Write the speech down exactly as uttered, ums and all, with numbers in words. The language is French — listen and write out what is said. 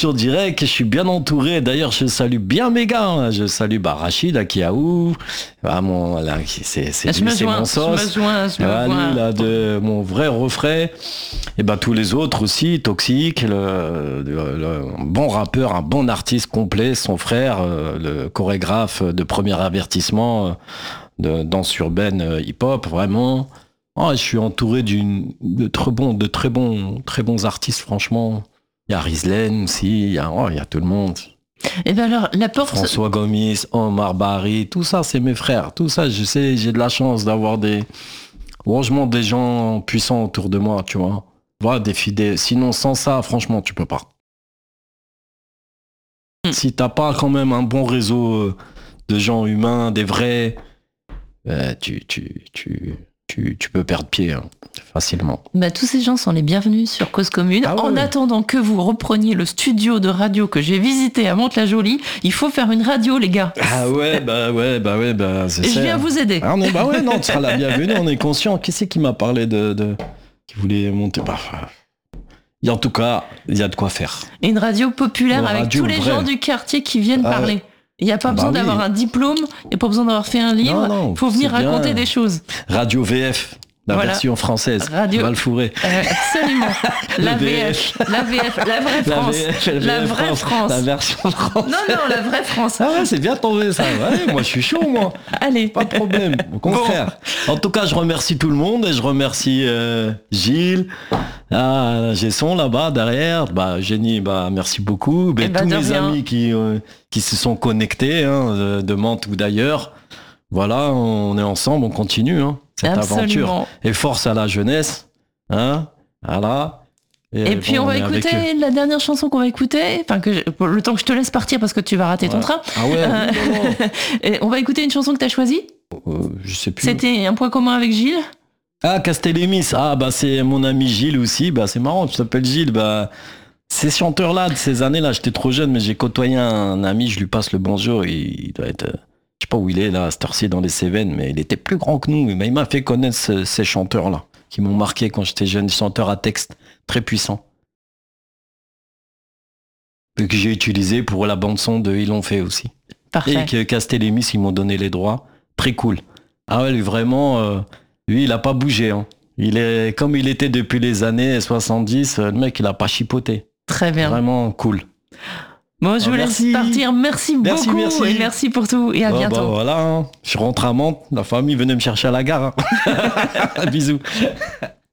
connexion directe, je suis bien entouré. D'ailleurs, je salue bien mes gars. Hein. Je salue bah, Rachid, là, qui a où ah, mon, là, c'est, c'est, je lui, me c'est joins, mon sauce. Je me joins, je me voilà, joins. Lui, là, de mon vrai refrain. Et ben tous les autres aussi, Toxique, le, le, le bon rappeur, un bon artiste complet, son frère, euh, le chorégraphe de premier avertissement euh, de danse urbaine euh, hip-hop, vraiment. Oh, je suis entouré d'une, de très bons, de très bons, très bons artistes, franchement. Il y a Rizlen aussi, il y a, oh, il y a tout le monde. Et ben alors, la porte... François Gomis, Omar Bari, tout ça, c'est mes frères. Tout ça, je sais, j'ai de la chance d'avoir des, franchement, des gens puissants autour de moi, tu vois. Voilà, des fidèles. Sinon, sans ça, franchement, tu peux pas. Mm. Si t'as pas quand même un bon réseau de gens humains, des vrais, euh, tu, tu, tu, tu, tu peux perdre pied hein, facilement. Bah, tous ces gens sont les bienvenus sur Cause Commune. Ah ouais, en ouais. attendant que vous repreniez le studio de radio que j'ai visité à Mantes-la-Jolie, il faut faire une radio, les gars. Ah ouais, bah ouais, bah ouais, bah c'est Et ça. je viens vous aider. Ah, on est, bah ouais, non, tu seras la bienvenue, on est conscient. Qui c'est qui m'a parlé de, de... qui voulait monter bah, et en tout cas, il y a de quoi faire. Une radio populaire Une avec radio tous les vraie. gens du quartier qui viennent Ah, parler. Il n'y a pas bah besoin oui. d'avoir un diplôme, il n'y a pas besoin d'avoir fait un livre. Non, non, il faut venir c'est bien. raconter des choses. Radio V F, la Voilà. version française. Radio- Va le fourrer. Euh, absolument. La Le V F, la V F, la vraie La France. V F, La V F vraie France. La version France. Non, non, la vraie France. Ah ouais, c'est bien tombé ça. Ouais, moi je suis chaud, moi. Allez. Pas de problème, au contraire. En tout cas, je remercie tout le monde et je remercie euh, Gilles. Ah, j'ai son là-bas derrière. Bah, Génie, bah, merci beaucoup. Bah, Eh ben, tous de mes rien. amis qui, euh, qui se sont connectés hein, de, de Mantes ou d'ailleurs. Voilà, on est ensemble, on continue hein, cette Absolument. aventure. Et force à la jeunesse. Hein, voilà. Et puis bon, on va est avec eux. écouter la dernière chanson qu'on va écouter, enfin que je- pour le temps que je te laisse partir parce que tu vas rater ton Ouais. train. Ah ouais, Euh, non, non. Et on va écouter une chanson que tu as choisie. Euh, je sais plus. C'était un point commun avec Gilles. Ah, Castellémis, ah bah c'est mon ami Gilles aussi, bah c'est marrant, tu t'appelles Gilles, bah ces chanteurs-là de ces années-là, j'étais trop jeune, mais j'ai côtoyé un ami, je lui passe le bonjour, il doit être, euh, je sais pas où il est là, à cette heure-ci dans les Cévennes, mais il était plus grand que nous, mais il m'a fait connaître ce- ces chanteurs-là, qui m'ont marqué quand j'étais jeune, chanteurs à texte, très puissants. Et que j'ai utilisé pour la bande-son de Ils l'ont fait aussi. Parfait. Et que Castellémis, ils m'ont donné les droits, très cool. Ah ouais, lui, vraiment... euh, Lui, il a pas bougé. Hein. Il est comme il était depuis les années soixante-dix. Le mec, il a pas chipoté. Très bien. Vraiment cool. Bon, je Oh, vous merci. laisse partir. Merci, Merci, beaucoup merci. et merci pour tout et à Bon, bientôt. bah, voilà. Hein. Je rentre à Mantes. La famille venait me chercher à la gare. Hein. Bisous.